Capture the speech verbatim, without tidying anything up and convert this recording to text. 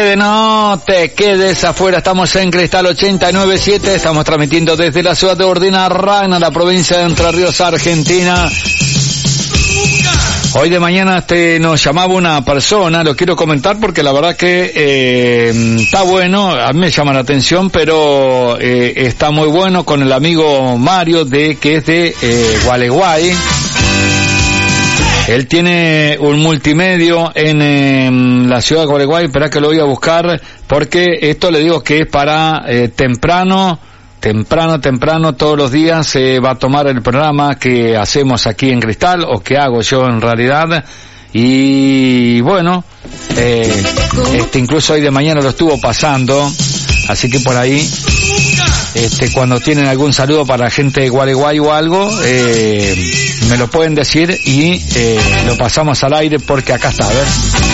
No te quedes afuera, estamos en Cristal ochenta y nueve punto siete, estamos transmitiendo desde la ciudad de Urdangarin, la provincia de Entre Ríos, Argentina. Hoy de mañana este, nos llamaba una persona, lo quiero comentar porque la verdad que eh, está bueno, a mí me llama la atención, pero eh, está muy bueno con el amigo Mario, de que es de eh, Gualeguay. Él tiene un multimedio en, en la ciudad de Gualeguay. Espera que lo voy a buscar, porque esto le digo que es para eh, temprano, temprano, temprano, todos los días se va a tomar el programa que hacemos aquí en Cristal, o que hago yo en realidad. Y bueno, eh, este incluso hoy de mañana lo estuvo pasando, así que por ahí, este, cuando tienen algún saludo para la gente de Gualeguay o algo, eh, me lo pueden decir y eh, lo pasamos al aire, porque acá está, a ver.